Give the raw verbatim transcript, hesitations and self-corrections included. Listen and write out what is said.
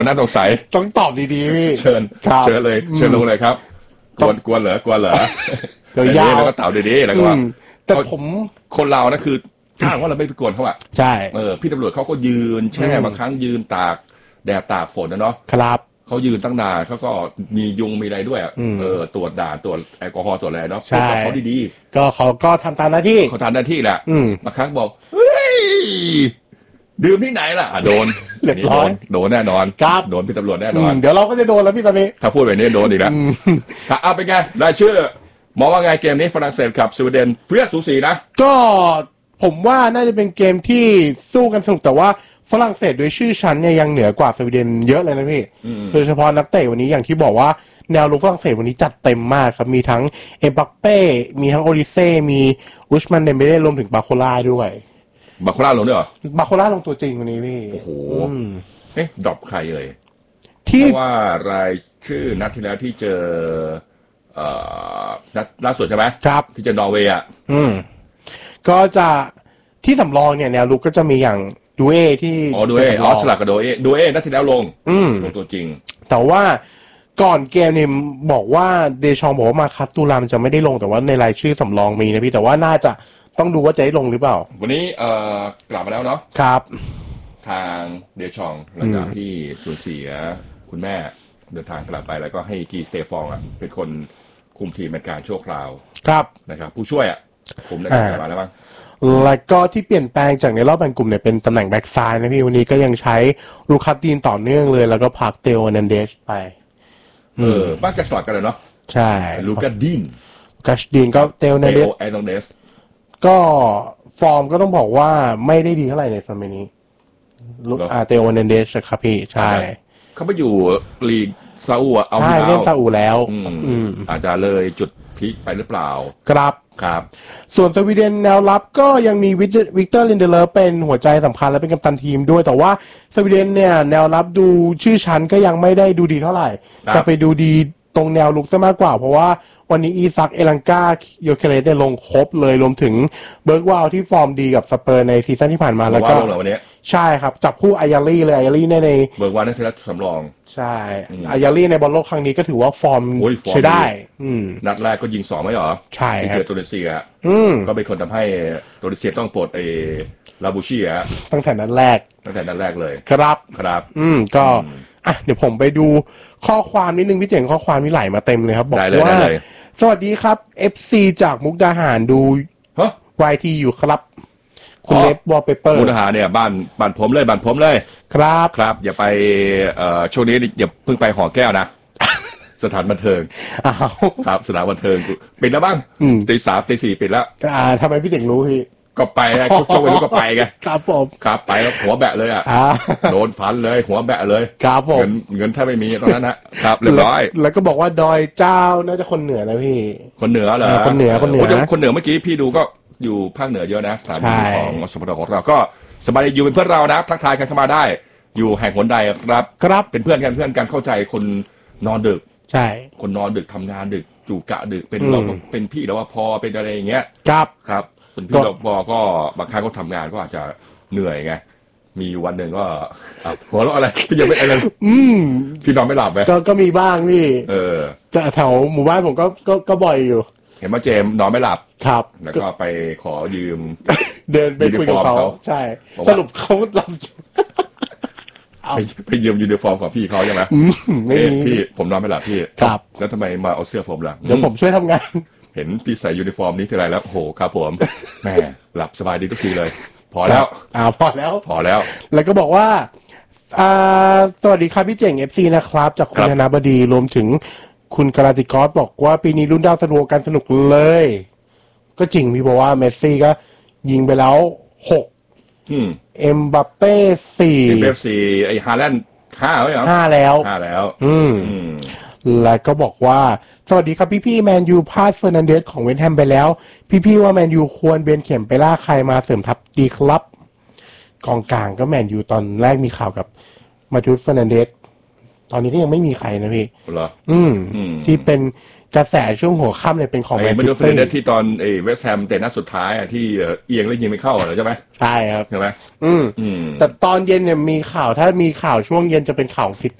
น่าสงสัยต้องตอบดีๆพี่เชิญเชิญเลยเชิญลงเลยครับกวนกวนเหรอกวนเหรอเดี๋ยวยาวแล้วก็ตอบดีๆแล้วก็ว่าแต่ผมคนเรานะคือถ้าว่าเราไม่ไปกวนเขาอะใช่เออพี่ตำรวจเขาก็ยืนแช่บางครั้งยืนตากแดดตากฝนนะเนาะครับเขายืนตั้งนานเขาก็มียุงมีอะไรด้วยเออตรวจด่านตรวจแอลกอฮอล์ตรวจอะไรเนาะใช่เขาดีๆก็เขาก็ทำตามหน้าที่เขาทำหน้าที่แหละบางครั้งบอกเฮ้ยดื่มที่ไหนล่ะโดนเรียบร้อยโดนแน่นอนครับโดนพี่ตำรวจแน่นอนเดี๋ยวเราก็จะโดนแล้วพี่ตอนนี้ถ้าพูดแบบนี้โดนอีกแล้วถ้าเอาเป็นไงได้ชื่อมองว่าไงเกมนี้ฝรั่งเศสกับสวีเดนเพื่อสูสีนะก็ผมว่าน่าจะเป็นเกมที่สู้กันสนุกแต่ว่าฝรั่งเศสด้วยชื่อชั้นเนี่ยยังเหนือกว่าสวีเดนเยอะเลยนะพี่โดยเฉพาะนักเตะวันนี้อย่างที่บอกว่าแนวรุกฝรั่งเศสวันนี้จัดเต็มมากครับมีทั้งเอ็มบัปเป้มีทั้งโอลิเซ่มีอุชมันเดมเบเล่รวมถึงบาโคล่าด้วยบาโคล่าลงด้วยเหรอบาโคล่าลงตัวจริงวันนี้พี่โอ้โหเอ๊ะดรอปใครเอ่ยที่ว่ารายชื่อนัดที่แล้วที่เจอเอ่อนัดล่าสุดใช่ไหมครับที่เจอนอร์เวย์อ่ะอืมก็จะที่สำรองเนี่ยแนวลุกก็จะมีอย่างดูเอที่อ๋อดูเออ๋อสลับกับดูเอดูเอนัดที่แล้วลงอืมลงตัวจริงแต่ว่าก่อนเกมเนี่ยบอกว่าเดชองบอกว่ามาคัตตูรามจะไม่ได้ลงแต่ว่าในรายชื่อสำรองมีนะพี่แต่ว่าน่าจะต้องดูว่าจะได้ลงหรือเปล่าวันนี้เอ่อกลับมาแล้วเนาะครับทางเดชองหลังจากที่สูญเสียคุณแม่เดินทางกลับไปแล้วก็ให้กีสเตฟองอ่ะเป็นคนคุมทีมในการชั่วคราวครับนะครับผู้ช่วยอ่ะคุมได้กลับมาแล้วบ้างแล้วก็ที่เปลี่ยนแปลงจากในรอบแบ่งกลุ่มเนี่ยเป็นตำแหน่งแบ็กซ้ายนะพี่วันนี้ก็ยังใช้ลูคัสดีนต่อเนื่องเลยแล้วก็พักเตโอนันเดชไปเออบ้านกระสลับกันเลยเนาะใช่ลูคัสดีนลูคัสดีนก็เตโอนันเดชไอตองเดสก็ฟอร์มก็ต้องบอกว่าไม่ได้ดีเท่าไหร่ในทัวร์นาเมนต์นี้ลูกอาเตโอนันเดชครับพี่ใช่เขาไปอยู่ลีกซาอุเอาใช่เล่นซาอุแล้วอาจจะเลยจุดพีคไปหรือเปล่าครับครับส่วนสวีเดนแนวรับก็ยังมีวิกเตอร์ลินเดเลอร์เป็นหัวใจสำคัญและเป็นกัปตันทีมด้วยแต่ว่าสวีเดนเนี่ยแนวรับดูชื่อชั้นก็ยังไม่ได้ดูดีเท่าไหร่จะไปดูดีตรงแนวลุกซะมากกว่าเพราะว่าวันนี้อีซักเอลังกาโยเคเลสได้ลงครบเลยรวมถึงเบิร์กวาวที่ฟอร์มดีกับสเปอร์ในซีซั่นที่ผ่านมาแล้วก็ใช่ครับจับคู่อายาลี่เลยอายาลี่ในในเบิร์กวาวนั่นคือนัดสำรองใช่อายาลี่ในบอลโลกครั้งนี้ก็ถือว่าฟอร์มใช้ได้นัดแรกก็ยิงสองไม่หรอใช่ครับเจอตุนิเซียก็เป็นคนทำให้ตุนิเซียต้องปลดไอ้ลาบูชีอะตั้งแต่นัดแรกตั้งแต่นัดแรกเลยครับครับอืมก็อ่ะเดี๋ยวผมไปดูข้อความนิดนึงพี่เจ๋งข้อความมีไหลมาเต็มเลยครับบอกว่าสวัสดีครับ เอฟ ซี จากมุกดาหารดู วาย ที อยู่ครับคุณเล็บวอลเปเปอร์มุกดาหารเนี่ยบ้านบ้านผมเลยบ้านผมเลยครับครับอย่าไปเอ่อช่วงนี้อย่าเพิ่งไปหอแก้วนะสถานบันเทิงครับสถานบันเทิงปิดแล้วบ้างตีสามตีสี่ปิดแล้วอ่าทำไมพี่เจ๋งรู้พี่ก็ไปช่วงวัยรุ่นก็ไปไงครับผมครับไปแล้วหัวแบะเลยอ่ะโดนฟันเลยหัวแบะเลยครับผมเงินเงินแทบไม่มีตอนนั้นนะครับเรียบร้อยแล้วก็บอกว่าดอยเจ้าน่าจะคนเหนือนะพี่คนเหนือเหรอคนเหนือคนเหนือคนเหนือเมื่อกี้พี่ดูก็อยู่ภาคเหนือเยอะนะสถานีของสปทของเราก็สบายอยู่เป็นเพื่อนเรานะทักทายกันเข้ามาได้อยู่แห่งหนใดครับครับเป็นเพื่อนกันเพื่อนกันเข้าใจคนนอนดึกใช่คนนอนดึกทำงานดึกอยู่กะดึกเป็นเราเป็นพี่เราว่าพอเป็นอะไรอย่างเงี้ยครับครับเป็นพี่เราบอก็บางครั้งก็ทำงานก็อาจจะเหนื่อยไงมีวันหนึ่งก็หัวเราะอะไรพี่ยังไม่อะไรอืมพี่นอนไม่หลับไหมก็ก็มีบ้างพี่เออแต่แถวหมู่บ้านผมก็ก็ก็บ่อยอยู่เห็นว่าเจมนอนไม่หลับครับแล้วก็ไปขอยืมเดินไปคุยกับเขาใช่สรุปเขาหลับไปไปยืมยูนิฟอร์มของพี่เขาใช่ไหมไม่มีพี่ผมนอนไม่หลับพี่ครับแล้วทำไมมาเอาเสื้อผมล่ะเดี๋ยวผมช่วยทำงานเห็นพี่ใส่ยูนิฟอร์มนี้ทีไรแล้วโหครับผมแม่หลับสบายดีทุกทีเลยพอแล้วอ่าพอแล้วพอแล้วแล้วก็บอกว่าอ่าสวัสดีครับพี่เจ๋ง เอฟ ซี นะครับจากคุณธนบดีรวมถึงคุณกราติกอสบอกว่าปีนี้รุ่นดาวสนุกกันสนุกเลยก็จริงพี่บอกว่าเมสซี่ก็ยิงไปแล้วหกเอ็มบัปเป้สี่เอ็มบัปเป้สี่ไอ้ฮาแลนด์ห้าแล้วห้าแล้วห้าแล้วอืมแล้วก็บอกว่าสวัสดีครับพี่ๆแมนยูพลาดเฟอร์นันเดสของเวสต์แฮมไปแล้วพี่ๆว่าแมนยูควรเบนเข็มไปล่าใครมาเสริมทัพดีครับกองกลางก็แมนยูตอนแรกมีข่าวกับมาทูสเฟอร์นันเดสตอนนี้ก็ยังไม่มีใครนะพี่เหรออืมอืมที่เป็นกระแสช่วงหัวค่ำเลยเป็นของแมไอ้นมาซิดูเฟรนเดตี้สที่ตอนเอเวสต์แฮมเตะนัดสุดท้ายอ่ะที่เอ่อเอียงแล้วยิงไม่เข้าเหรอใช่ไหมใช่ครับใช่ไหมอืมอืมแต่ตอนเย็นเนี่ยมีข่าวถ้ามีข่าวช่วงเย็นจะเป็นข่าวฟิต